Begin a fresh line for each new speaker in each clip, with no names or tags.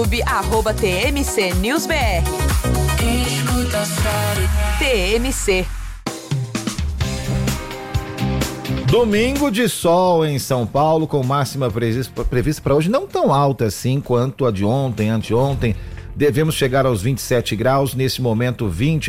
@TMC News BR. TMC.
Domingo de sol em São Paulo, com máxima prevista para hoje, não tão alta assim quanto a de ontem, anteontem. Devemos chegar aos 27 graus, nesse momento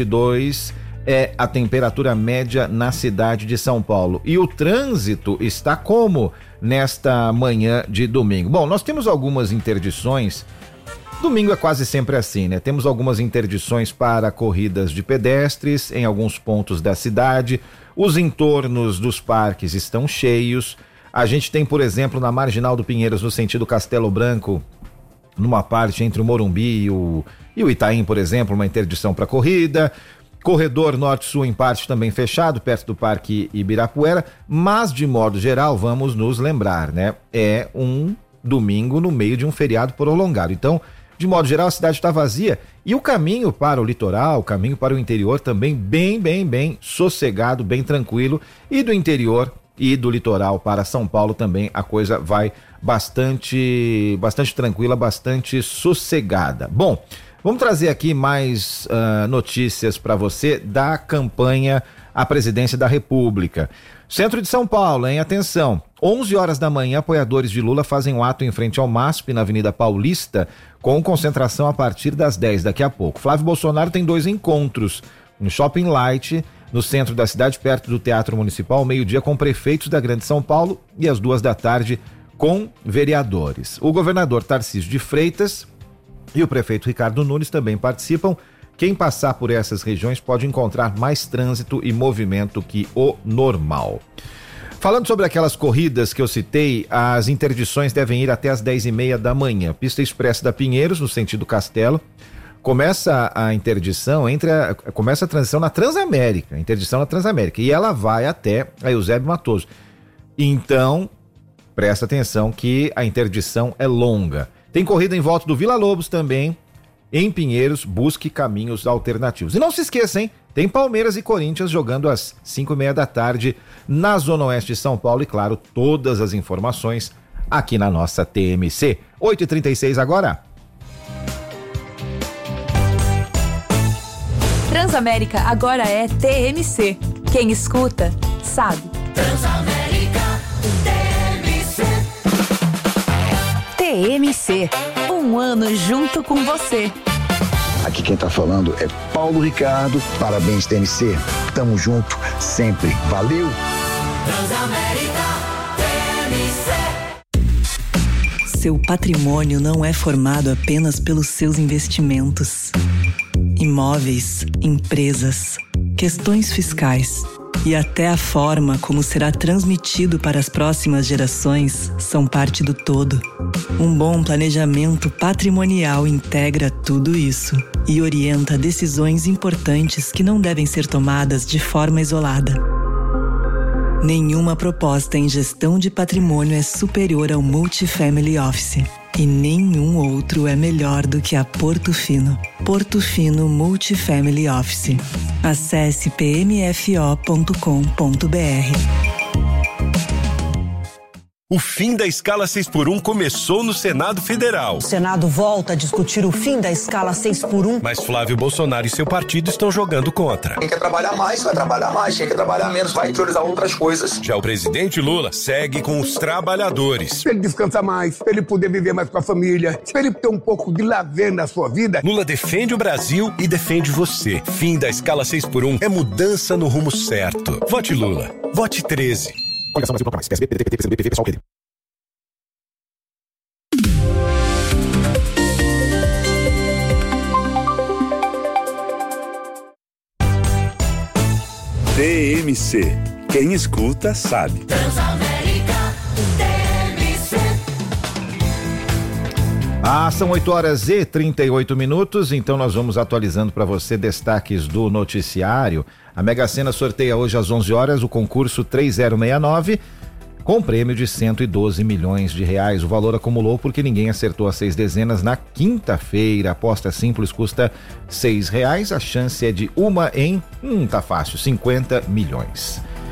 22 é a temperatura média na cidade de São Paulo. E o trânsito está como nesta manhã de domingo? Bom, nós temos algumas interdições. Domingo é quase sempre assim, né? Temos algumas interdições para corridas de pedestres em alguns pontos da cidade. Os entornos dos parques estão cheios. A gente tem, por exemplo, na Marginal do Pinheiros, no sentido Castelo Branco, numa parte entre o Morumbi e o Itaim, por exemplo, uma interdição para corrida. Corredor Norte-Sul em parte também fechado, perto do Parque Ibirapuera, mas de modo geral, vamos nos lembrar, né? É um domingo no meio de um feriado prolongado. Então, de modo geral, a cidade está vazia e o caminho para o litoral, o caminho para o interior também bem sossegado, bem tranquilo. E do interior e do litoral para São Paulo também a coisa vai bastante tranquila, bastante sossegada. Bom, vamos trazer aqui mais notícias para você da campanha à presidência da República. Centro de São Paulo, hein? Atenção, 11 horas da manhã, apoiadores de Lula fazem um ato em frente ao MASP, na Avenida Paulista, com concentração a partir das 10 daqui a pouco. Flávio Bolsonaro tem 2 encontros no Shopping Light, no centro da cidade, perto do Teatro Municipal, ao meio-dia com prefeitos da Grande São Paulo e às 2 da tarde com vereadores. O governador Tarcísio de Freitas e o prefeito Ricardo Nunes também participam. Quem passar por essas regiões pode encontrar mais trânsito e movimento que o normal. Falando sobre aquelas corridas que eu citei, as interdições devem ir até as 10h30 da manhã. Pista Expressa da Pinheiros, no sentido Castelo. Começa a interdição, começa a transição na Transamérica, interdição na Transamérica, e ela vai até a Eusébio Matoso. Então, presta atenção que a interdição é longa. Tem corrida em volta do Vila Lobos também. Em Pinheiros, busque caminhos alternativos. E não se esqueça, hein? Tem Palmeiras e Corinthians jogando às 5h30 da tarde na Zona Oeste de São Paulo. E claro, todas as informações aqui na nossa TMC. 8h36 agora.
Transamérica agora é TMC. Quem escuta, sabe.
Transamérica, TMC.
TMC. Um ano junto com você.
Aqui quem tá falando é Paulo Ricardo. Parabéns, TMC. Tamo junto sempre. Valeu!
Transamérica, TMC.
Seu patrimônio não é formado apenas pelos seus investimentos. Imóveis, empresas, questões fiscais e até a forma como será transmitido para as próximas gerações são parte do todo. Um bom planejamento patrimonial integra tudo isso e orienta decisões importantes que não devem ser tomadas de forma isolada. Nenhuma proposta em gestão de patrimônio é superior ao Multifamily Office. E nenhum outro é melhor do que a Porto Fino. Porto Fino Multifamily Office. Acesse pmfo.com.br.
O fim da escala 6x1 começou no Senado Federal.
O Senado volta a discutir o fim da escala 6x1.
Mas Flávio Bolsonaro e seu partido estão jogando contra.
Quem quer trabalhar mais, vai trabalhar mais. Quem quer trabalhar menos, vai priorizar outras coisas.
Já o presidente Lula segue com os trabalhadores.
Pra ele descansar mais, pra ele poder viver mais com a família, pra ele ter um pouco de lazer na sua vida.
Lula defende o Brasil e defende você. Fim da escala 6x1 é mudança no rumo certo. Vote Lula. Vote 13.
Coligação Brasil mais. PSB, PDT, PCdoB, PV, pessoal, PD.
TMC. Quem escuta, sabe.
Transamérica, TMC.
São 8h38, então nós vamos atualizando para você destaques do noticiário. A Mega Sena sorteia hoje às 11 horas o concurso 3069, com prêmio de 112 milhões de reais. O valor acumulou porque ninguém acertou as 6 dezenas na quinta-feira. A aposta simples custa R$6. A chance é de 1 em, tá fácil, 50 milhões.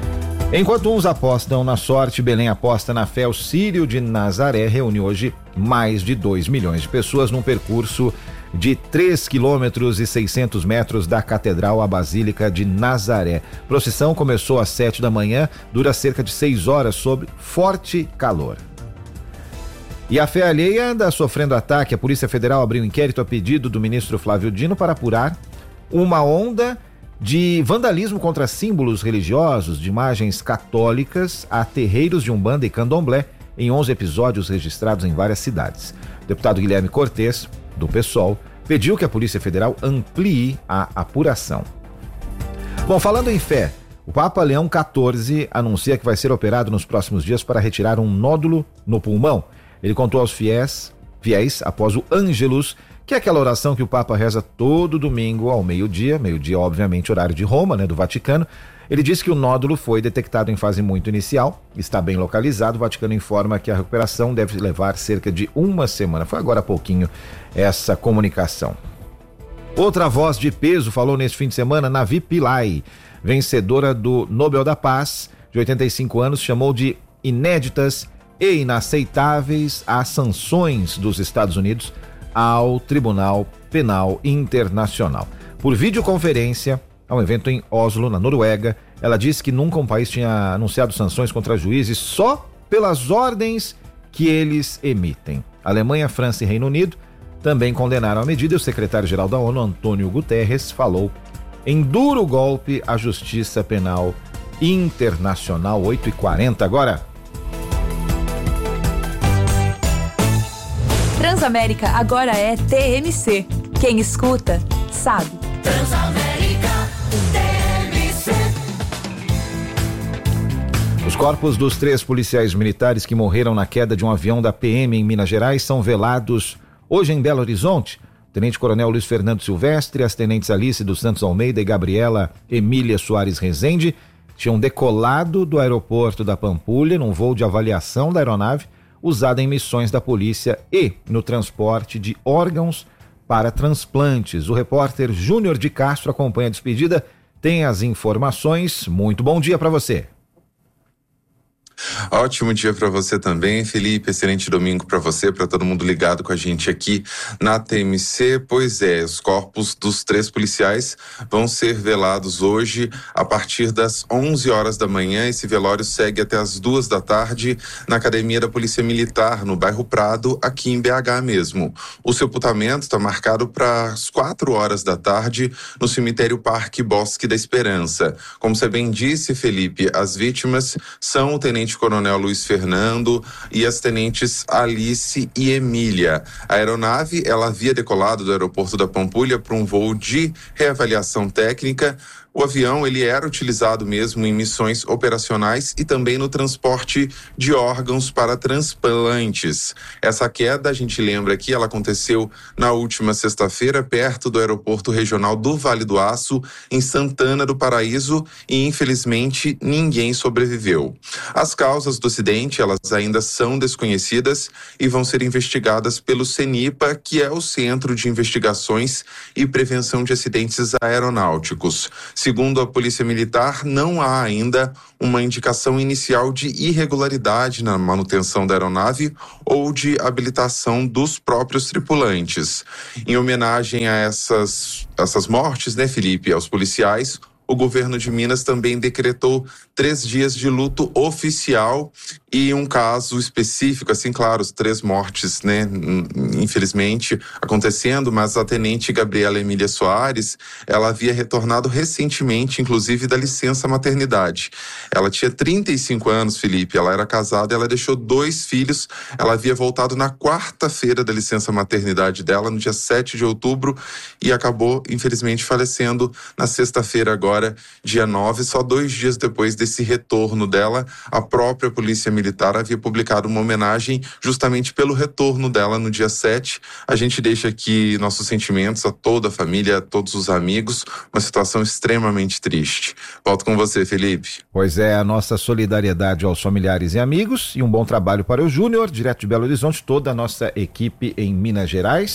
Enquanto uns apostam na sorte, Belém aposta na fé. O Círio de Nazaré reúne hoje mais de 2 milhões de pessoas num percurso de 3 quilômetros e 600 metros da Catedral à Basílica de Nazaré. A procissão começou às 7 da manhã, dura cerca de 6 horas sob forte calor. E a fé alheia anda sofrendo ataque. A Polícia Federal abriu um inquérito a pedido do ministro Flávio Dino para apurar uma onda de vandalismo contra símbolos religiosos de imagens católicas a terreiros de Umbanda e Candomblé em 11 episódios registrados em várias cidades. O deputado Guilherme Cortes, do PSOL, pediu que a Polícia Federal amplie a apuração. Bom, falando em fé, o Papa Leão XIV anuncia que vai ser operado nos próximos dias para retirar um nódulo no pulmão. Ele contou aos fiéis após o Ângelus, que é aquela oração que o Papa reza todo domingo ao meio-dia obviamente horário de Roma, do Vaticano. Ele disse que o nódulo foi detectado em fase muito inicial, está bem localizado. O Vaticano informa que a recuperação deve levar cerca de 1 semana. Foi agora há pouquinho essa comunicação. Outra voz de peso falou neste fim de semana, Navi Pillay, vencedora do Nobel da Paz, de 85 anos, chamou de inéditas e inaceitáveis as sanções dos Estados Unidos ao Tribunal Penal Internacional. Por videoconferência, a um evento em Oslo, na Noruega, ela disse que nunca um país tinha anunciado sanções contra juízes só pelas ordens que eles emitem. Alemanha, França e Reino Unido também condenaram a medida e o secretário-geral da ONU, Antônio Guterres, falou em duro golpe à Justiça Penal Internacional. 8h40 agora.
Transamérica agora é TMC. Quem escuta, sabe.
Transamérica TMC.
Os corpos dos 3 policiais militares que morreram na queda de um avião da PM em Minas Gerais são velados hoje em Belo Horizonte. O Tenente-Coronel Luiz Fernando Silvestre, as tenentes Alice dos Santos Almeida e Gabriela Emília Soares Rezende tinham decolado do aeroporto da Pampulha num voo de avaliação da aeronave usada em missões da polícia e no transporte de órgãos para transplantes. O repórter Júnior de Castro acompanha a despedida, tem as informações. Muito bom dia para você.
Ótimo dia para você também, Felipe. Excelente domingo para você, para todo mundo ligado com a gente aqui na TMC. Pois é, os corpos dos 3 policiais vão ser velados hoje a partir das 11 horas da manhã. Esse velório segue até as 2 da tarde na Academia da Polícia Militar, no bairro Prado, aqui em BH mesmo. O sepultamento está marcado para as 4 horas da tarde no cemitério Parque Bosque da Esperança. Como você bem disse, Felipe, as vítimas são o Tenente-Coronel Luiz Fernando e as tenentes Alice e Emília. A aeronave, ela havia decolado do aeroporto da Pampulha para um voo de reavaliação técnica. O avião, ele era utilizado mesmo em missões operacionais e também no transporte de órgãos para transplantes. Essa queda, a gente lembra que ela aconteceu na última sexta-feira, perto do aeroporto regional do Vale do Aço, em Santana do Paraíso, e infelizmente ninguém sobreviveu. As causas do acidente, elas ainda são desconhecidas e vão ser investigadas pelo CENIPA, que é o Centro de Investigações e Prevenção de Acidentes Aeronáuticos. Segundo a Polícia Militar, não há ainda uma indicação inicial de irregularidade na manutenção da aeronave ou de habilitação dos próprios tripulantes. Em homenagem a essas mortes, Felipe, aos policiais, o governo de Minas também decretou 3 dias de luto oficial e um caso específico, assim, claro, 3 mortes, infelizmente, acontecendo, mas a tenente Gabriela Emília Soares, ela havia retornado recentemente, inclusive, da licença maternidade. Ela tinha 35 anos, Felipe, ela era casada, ela deixou 2 filhos, ela havia voltado na quarta-feira da licença maternidade dela, no dia 7 de outubro, e acabou, infelizmente, falecendo na sexta-feira agora, dia 9, só 2 dias depois desse retorno dela. A própria Polícia Militar havia publicado uma homenagem justamente pelo retorno dela no dia 7. A gente deixa aqui nossos sentimentos a toda a família, a todos os amigos, uma situação extremamente triste. Volto com você, Felipe.
Pois é, a nossa solidariedade aos familiares e amigos e um bom trabalho para o Júnior, direto de Belo Horizonte, toda a nossa equipe em Minas Gerais.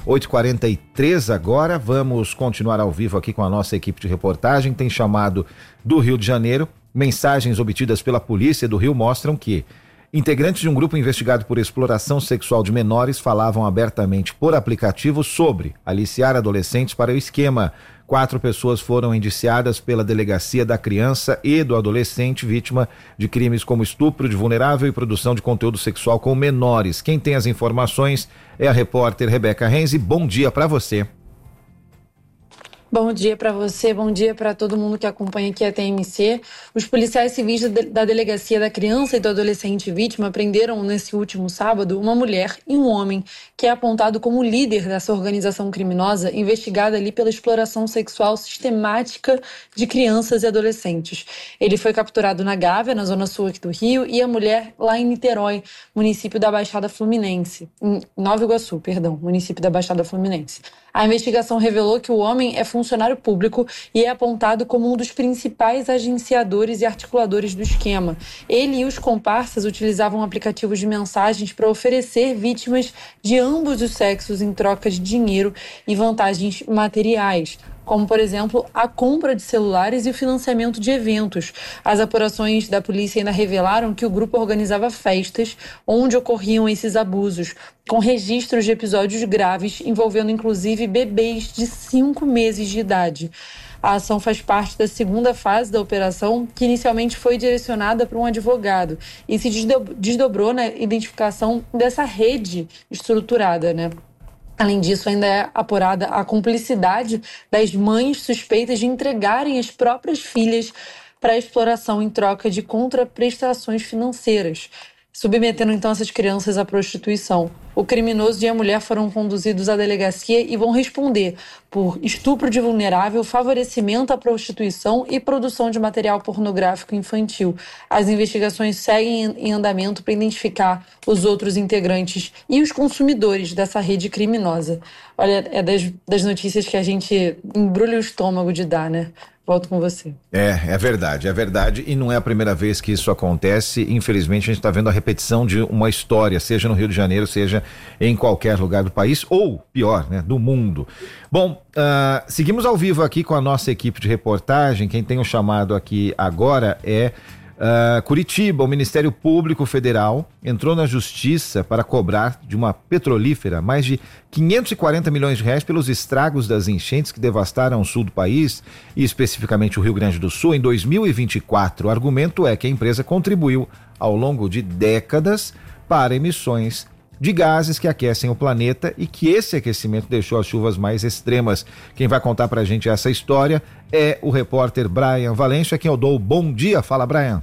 8h43 agora, vamos continuar ao vivo aqui com a nossa equipe de reportagem. Tem chamado do Rio de Janeiro. Mensagens obtidas pela polícia do Rio mostram que integrantes de um grupo investigado por exploração sexual de menores falavam abertamente por aplicativo sobre aliciar adolescentes para o esquema. 4 pessoas foram indiciadas pela Delegacia da Criança e do Adolescente vítima de crimes como estupro de vulnerável e produção de conteúdo sexual com menores. Quem tem as informações é a repórter Rebeca Renzi. Bom dia para você.
Bom dia para você, bom dia para todo mundo que acompanha aqui a TMC. Os policiais civis da Delegacia da Criança e do Adolescente vítima prenderam nesse último sábado uma mulher e um homem que é apontado como líder dessa organização criminosa investigada ali pela exploração sexual sistemática de crianças e adolescentes. Ele foi capturado na Gávea, na zona sul aqui do Rio, e a mulher lá em Niterói, município da Baixada Fluminense, em Nova Iguaçu, município da Baixada Fluminense. A investigação revelou que o homem é funcionário público e é apontado como um dos principais agenciadores e articuladores do esquema. Ele e os comparsas utilizavam aplicativos de mensagens para oferecer vítimas de ambos os sexos em troca de dinheiro e vantagens materiais, como, por exemplo, a compra de celulares e o financiamento de eventos. As apurações da polícia ainda revelaram que o grupo organizava festas onde ocorriam esses abusos, com registros de episódios graves envolvendo inclusive bebês de 5 meses de idade. A ação faz parte da segunda fase da operação, que inicialmente foi direcionada para um advogado e se desdobrou na identificação dessa rede estruturada, né? Além disso, ainda é apurada a cumplicidade das mães suspeitas de entregarem as próprias filhas para a exploração em troca de contraprestações financeiras, submetendo então essas crianças à prostituição. O criminoso e a mulher foram conduzidos à delegacia e vão responder por estupro de vulnerável, favorecimento à prostituição e produção de material pornográfico infantil. As investigações seguem em andamento para identificar os outros integrantes e os consumidores dessa rede criminosa. Olha, é das notícias que a gente embrulha o estômago de dar, né? Volto com você.
É verdade, e não é a primeira vez que isso acontece. Infelizmente a gente está vendo a repetição de uma história, seja no Rio de Janeiro, seja em qualquer lugar do país, ou pior, né, do mundo. Bom, seguimos ao vivo aqui com a nossa equipe de reportagem. Quem tem o chamado aqui agora é Curitiba. O Ministério Público Federal entrou na justiça para cobrar de uma petrolífera mais de 540 milhões de reais pelos estragos das enchentes que devastaram o sul do país e especificamente o Rio Grande do Sul em 2024. O argumento é que a empresa contribuiu ao longo de décadas para emissões de gases que aquecem o planeta e que esse aquecimento deixou as chuvas mais extremas. Quem vai contar pra gente essa história é o repórter Brian Valência, a quem eu dou o bom dia. Fala, Brian.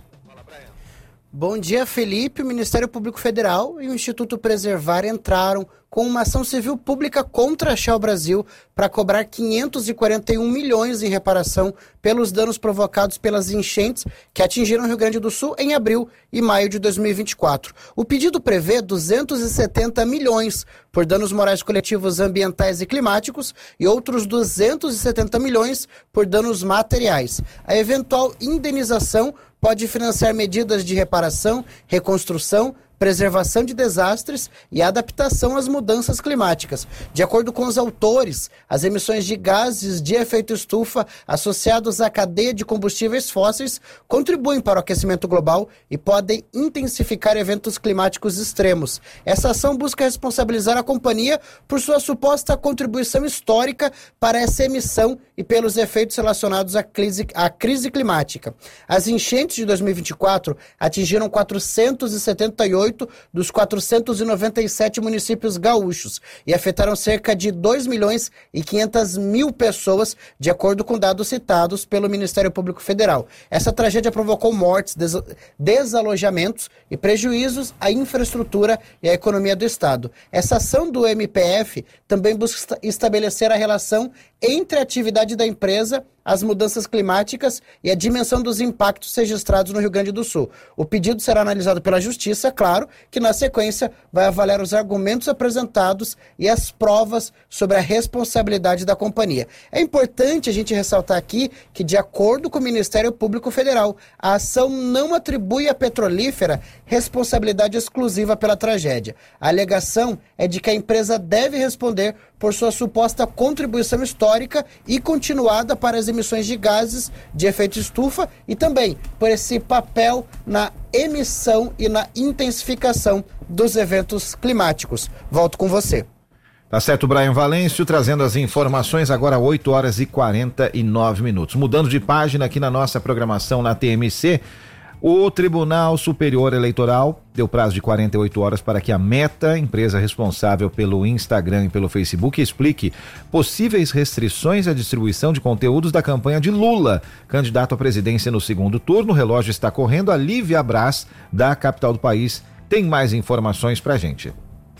Bom dia, Felipe. O Ministério Público Federal e o Instituto Preservar entraram com uma ação civil pública contra a Shell Brasil para cobrar 541 milhões em reparação pelos danos provocados pelas enchentes que atingiram o Rio Grande do Sul em abril e maio de 2024. O pedido prevê 270 milhões por danos morais coletivos ambientais e climáticos e outros 270 milhões por danos materiais. A eventual indenização pode financiar medidas de reparação, reconstrução, preservação de desastres e adaptação às mudanças climáticas. De acordo com os autores, as emissões de gases de efeito estufa associados à cadeia de combustíveis fósseis contribuem para o aquecimento global e podem intensificar eventos climáticos extremos. Essa ação busca responsabilizar a companhia por sua suposta contribuição histórica para essa emissão e pelos efeitos relacionados à crise climática. As enchentes de 2024 atingiram 478 dos 497 municípios gaúchos e afetaram cerca de 2.500.000 pessoas, de acordo com dados citados pelo Ministério Público Federal. Essa tragédia provocou mortes, desalojamentos e prejuízos à infraestrutura e à economia do Estado. Essa ação do MPF também busca estabelecer a relação entre a atividade da empresa, as mudanças climáticas e a dimensão dos impactos registrados no Rio Grande do Sul. O pedido será analisado pela Justiça, claro, que na sequência vai avaliar os argumentos apresentados e as provas sobre a responsabilidade da companhia. É importante a gente ressaltar aqui que, de acordo com o Ministério Público Federal, a ação não atribui à petrolífera responsabilidade exclusiva pela tragédia. A alegação é de que a empresa deve responder por sua suposta contribuição histórica e continuada para as emissões de gases de efeito estufa e também por esse papel na emissão e na intensificação dos eventos climáticos. Volto com você.
Tá certo, Brian Valêncio, trazendo as informações agora 8 horas e 49 minutos. Mudando de página aqui na nossa programação na TMC, o Tribunal Superior Eleitoral deu prazo de 48 horas para que a Meta, empresa responsável pelo Instagram e pelo Facebook, explique possíveis restrições à distribuição de conteúdos da campanha de Lula, candidato à presidência no segundo turno. O relógio está correndo. A Lívia Braz, da capital do país, tem mais informações pra gente.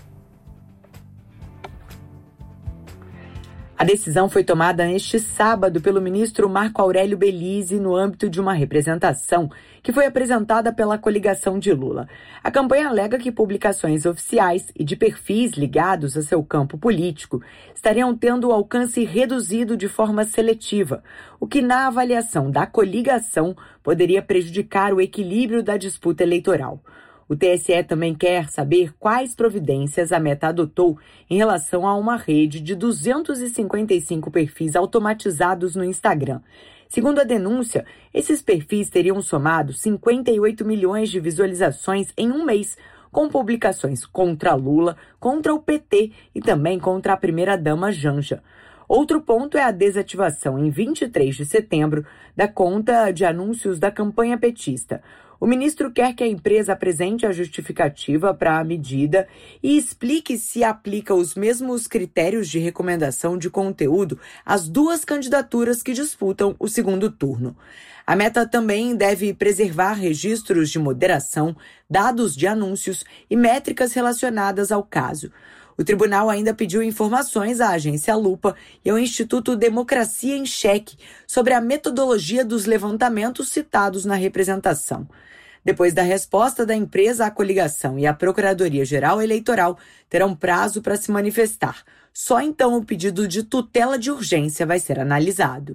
A decisão foi tomada neste sábado pelo ministro Marco Aurélio Belize no âmbito de uma representação que foi apresentada pela coligação de Lula. A campanha alega que publicações oficiais e de perfis ligados a seu campo político estariam tendo alcance reduzido de forma seletiva, o que, na avaliação da coligação, poderia prejudicar o equilíbrio da disputa eleitoral. O TSE também quer saber quais providências a Meta adotou em relação a uma rede de 255 perfis automatizados no Instagram. Segundo a denúncia, esses perfis teriam somado 58 milhões de visualizações em um mês, com publicações contra Lula, contra o PT e também contra a primeira-dama Janja. Outro ponto é a desativação, em 23 de setembro, da conta de anúncios da campanha petista. O ministro quer que a empresa apresente a justificativa para a medida e explique se aplica os mesmos critérios de recomendação de conteúdo às duas candidaturas que disputam o segundo turno. A Meta também deve preservar registros de moderação, dados de anúncios e métricas relacionadas ao caso. O tribunal ainda pediu informações à agência Lupa e ao Instituto Democracia em Cheque sobre a metodologia dos levantamentos citados na representação. Depois da resposta da empresa, a coligação e a Procuradoria-Geral Eleitoral terão prazo para se manifestar. Só então o pedido de tutela de urgência vai ser analisado.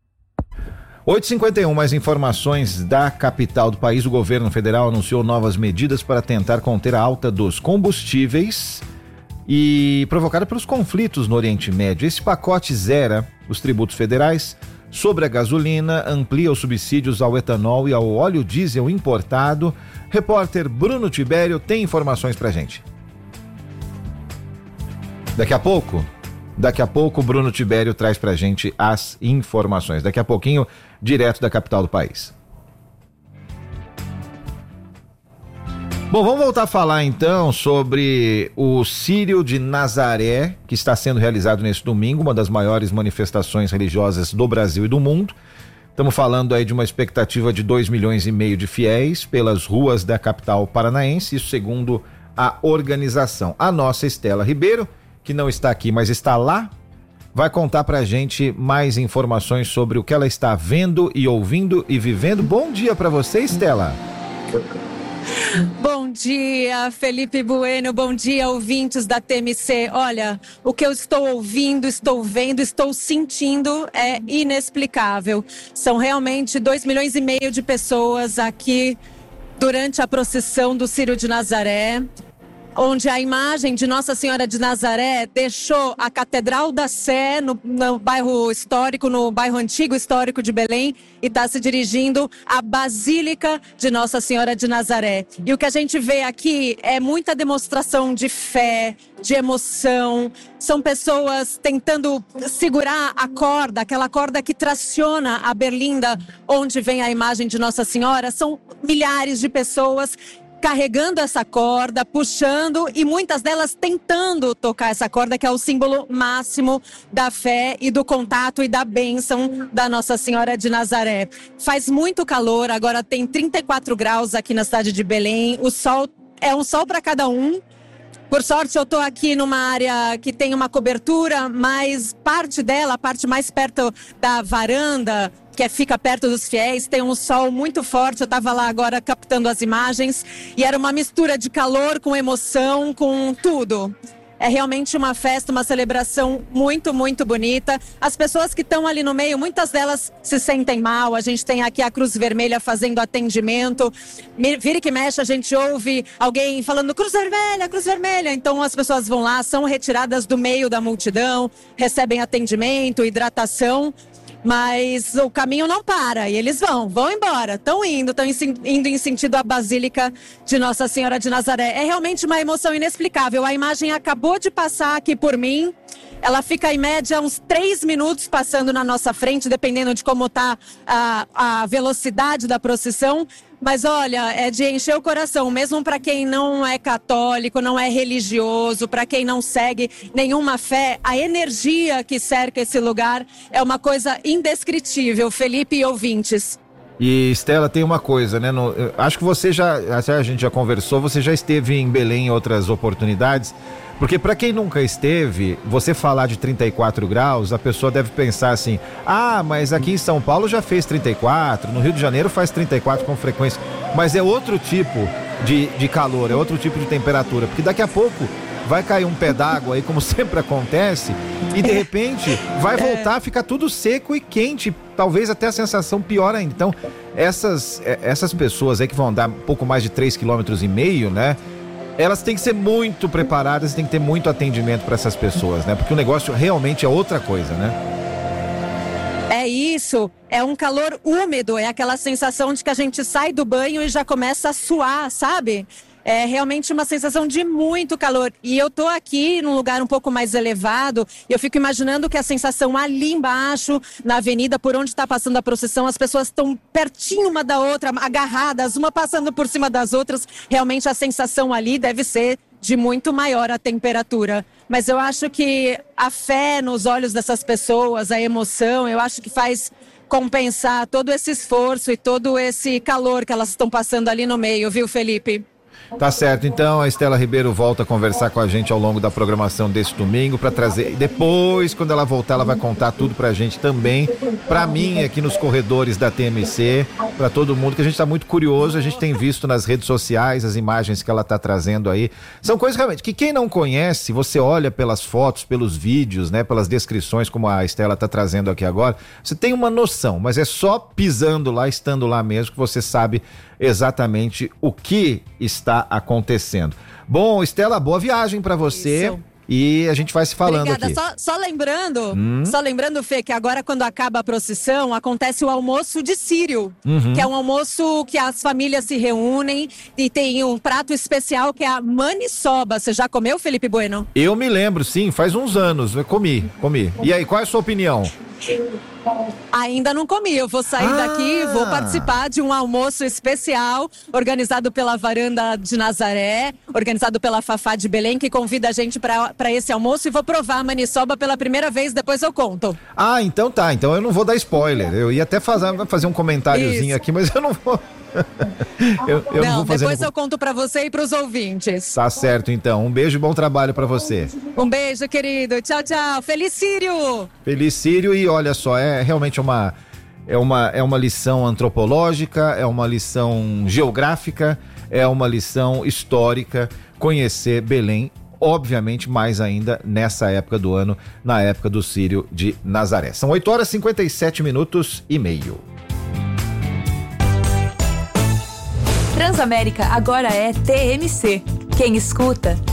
8h51, mais informações da capital do país. O governo federal anunciou novas medidas para tentar conter a alta dos combustíveis e provocada pelos conflitos no Oriente Médio. Esse pacote zera os tributos federais sobre a gasolina, amplia os subsídios ao etanol e ao óleo diesel importado. Repórter Bruno Tibério tem informações pra gente. Daqui a pouco, Bruno Tibério traz pra gente as informações. Daqui a pouquinho, direto da capital do país. Bom, vamos voltar a falar então sobre o Círio de Nazaré, que está sendo realizado neste domingo, uma das maiores manifestações religiosas do Brasil e do mundo. Estamos falando aí de uma expectativa de 2,5 milhões de fiéis pelas ruas da capital paranaense, isso segundo a organização. A nossa Estela Ribeiro, que não está aqui, mas está lá, vai contar pra gente mais informações sobre o que ela está vendo e ouvindo e vivendo. Bom dia pra você, Estela.
Bom dia, Felipe Bueno, bom dia, ouvintes da TMC. Olha, o que eu estou ouvindo, estou vendo, estou sentindo é inexplicável. São realmente 2,5 milhões de pessoas aqui durante a procissão do Círio de Nazaré, onde a imagem de Nossa Senhora de Nazaré deixou a Catedral da Sé no bairro histórico, no bairro antigo histórico de Belém, e está se dirigindo à Basílica de Nossa Senhora de Nazaré. E o que a gente vê aqui é muita demonstração de fé, de emoção. São pessoas tentando segurar a corda, aquela corda que traciona a berlinda onde vem a imagem de Nossa Senhora. São milhares de pessoas carregando essa corda, puxando, e muitas delas tentando tocar essa corda, que é o símbolo máximo da fé e do contato e da bênção da Nossa Senhora de Nazaré. Faz muito calor, agora tem 34 graus aqui na cidade de Belém, o sol é um sol para cada um. Por sorte, eu estou aqui numa área que tem uma cobertura, mas parte dela, a parte mais perto da varanda, que fica perto dos fiéis, tem um sol muito forte. Eu estava lá agora captando as imagens e era uma mistura de calor com emoção, com tudo. É realmente uma festa, uma celebração muito, muito bonita. As pessoas que estão ali no meio, muitas delas se sentem mal. A gente tem aqui a Cruz Vermelha fazendo atendimento. Vira e que mexe, a gente ouve alguém falando Cruz Vermelha, Cruz Vermelha. Então as pessoas vão lá, são retiradas do meio da multidão, recebem atendimento, hidratação. Mas o caminho não para e eles vão embora, estão indo em sentido à Basílica de Nossa Senhora de Nazaré. É realmente uma emoção inexplicável. A imagem acabou de passar aqui por mim. Ela fica em média uns 3 minutos passando na nossa frente, dependendo de como está a velocidade da procissão. Mas olha, é de encher o coração, mesmo para quem não é católico, não é religioso, para quem não segue nenhuma fé, a energia que cerca esse lugar é uma coisa indescritível, Felipe e ouvintes.
E Estela, tem uma coisa, né? Acho que você a gente já conversou, você já esteve em Belém em outras oportunidades, porque para quem nunca esteve, você falar de 34 graus, a pessoa deve pensar assim, mas aqui em São Paulo já fez 34, no Rio de Janeiro faz 34 com frequência, mas é outro tipo de calor, é outro tipo de temperatura, porque daqui a pouco vai cair um pé d'água aí, como sempre acontece, e de repente vai voltar a ficar tudo seco e quente, talvez até a sensação pior ainda. Então, essas pessoas aí que vão andar um pouco mais de 3,5 km, né? Elas têm que ser muito preparadas, tem que ter muito atendimento para essas pessoas, né? Porque o negócio realmente é outra coisa, né?
É isso, é um calor úmido, é aquela sensação de que a gente sai do banho e já começa a suar, sabe? É realmente uma sensação de muito calor. E eu tô aqui num lugar um pouco mais elevado e eu fico imaginando que a sensação ali embaixo, na avenida por onde está passando a procissão, as pessoas estão pertinho uma da outra, agarradas, uma passando por cima das outras. Realmente a sensação ali deve ser de muito maior a temperatura. Mas eu acho que a fé nos olhos dessas pessoas, a emoção, eu acho que faz compensar todo esse esforço e todo esse calor que elas estão passando ali no meio, viu, Felipe?
Tá certo, então a Estela Ribeiro volta a conversar com a gente ao longo da programação desse domingo para trazer, depois quando ela voltar ela vai contar tudo pra gente também, pra mim aqui nos corredores da TMC, pra todo mundo, que a gente tá muito curioso, a gente tem visto nas redes sociais as imagens que ela tá trazendo aí, são coisas realmente que quem não conhece, você olha pelas fotos, pelos vídeos, né, pelas descrições como a Estela tá trazendo aqui agora, você tem uma noção, mas é só pisando lá, estando lá mesmo que você sabe exatamente o que está acontecendo. Bom, Estela, boa viagem para você. Isso. E a gente vai se falando.
Obrigada.
Aqui.
Só lembrando, Fê, que agora quando acaba a procissão, acontece o almoço de Sírio, que é um almoço que as famílias se reúnem e tem um prato especial que é a maniçoba. Você já comeu, Felipe Bueno?
Eu me lembro, sim, faz uns anos, eu comi. E aí, qual é a sua opinião?
Ainda não comi, eu vou sair daqui, vou participar de um almoço especial organizado pela Varanda de Nazaré, organizado pela Fafá de Belém, que convida a gente para esse almoço, e vou provar a maniçoba pela primeira vez, depois eu conto.
Então tá, então eu não vou dar spoiler, eu ia até fazer um comentáriozinho aqui, mas eu não vou.
Não, depois eu conto pra você e pros ouvintes.
Tá certo, então. Um beijo e bom trabalho pra você.
Um beijo, querido. Tchau, tchau. Feliz Sírio!
Feliz Sírio, e olha só, é realmente uma lição antropológica, é uma lição geográfica, é uma lição histórica, conhecer Belém, obviamente mais ainda nessa época do ano, na época do Sírio de Nazaré. São 8h57,5.
Transamérica agora é TMC. Quem escuta,